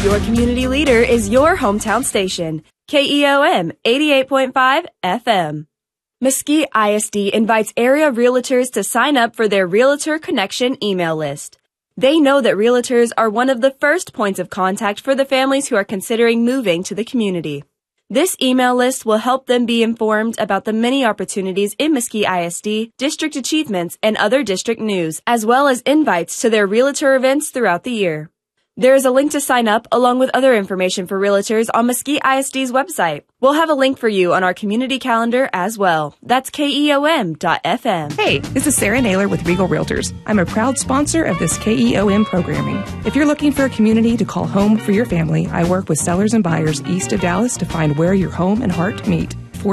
Your community leader is your hometown station, KEOM 88.5 FM. Mesquite ISD invites area realtors to sign up for their Realtor Connection email list. They know that realtors are one of the first points of contact for the families who are considering moving to the community. This email list will help them be informed about the many opportunities in Mesquite ISD, district achievements, and other district news, as well as invites to their realtor events throughout the year. There is a link to sign up along with other information for realtors on Mesquite ISD's website. We'll have a link for you on our community calendar as well. That's KEOM.FM. Hey, this is Sarah Naylor with Regal Realtors. I'm a proud sponsor of this KEOM programming. If you're looking for a community to call home for your family, I work with sellers and buyers east of Dallas to find where your home and heart meet.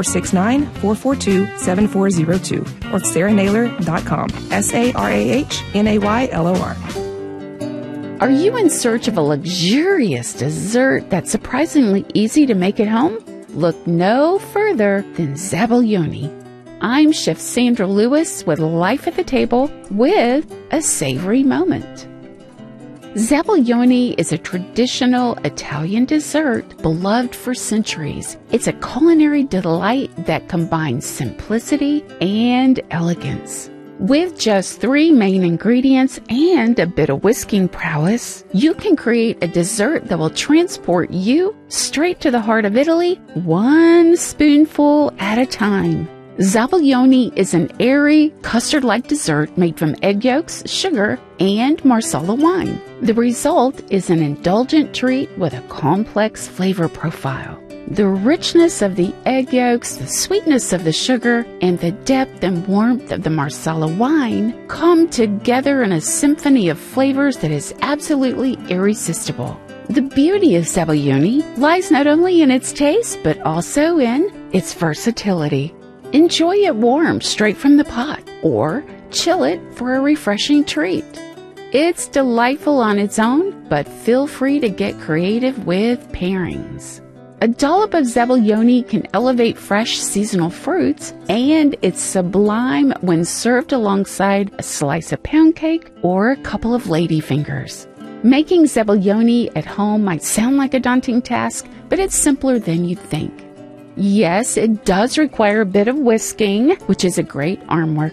469-442-7402 or sarahnaylor.com. SARAHNAYLOR. Are you in search of a luxurious dessert that's surprisingly easy to make at home? Look no further than Zabolioni. I'm Chef Sandra Lewis with Life at the Table with a savory moment. Zabolioni is a traditional Italian dessert beloved for centuries. It's a culinary delight that combines simplicity and elegance. With just 3 main ingredients and a bit of whisking prowess, you can create a dessert that will transport you straight to the heart of Italy, 1 spoonful at a time. Zabolioni is an airy, custard-like dessert made from egg yolks, sugar, and Marsala wine. The result is an indulgent treat with a complex flavor profile. The richness of the egg yolks, the sweetness of the sugar, and the depth and warmth of the Marsala wine come together in a symphony of flavors that is absolutely irresistible. The beauty of Zabolioni lies not only in its taste, but also in its versatility. Enjoy it warm straight from the pot, or chill it for a refreshing treat. It's delightful on its own, but feel free to get creative with pairings. A dollop of Zabolioni can elevate fresh seasonal fruits, and it's sublime when served alongside a slice of pound cake or a couple of ladyfingers. Making Zabolioni at home might sound like a daunting task, but it's simpler than you'd think. Yes, it does require a bit of whisking, which is a great arm workout.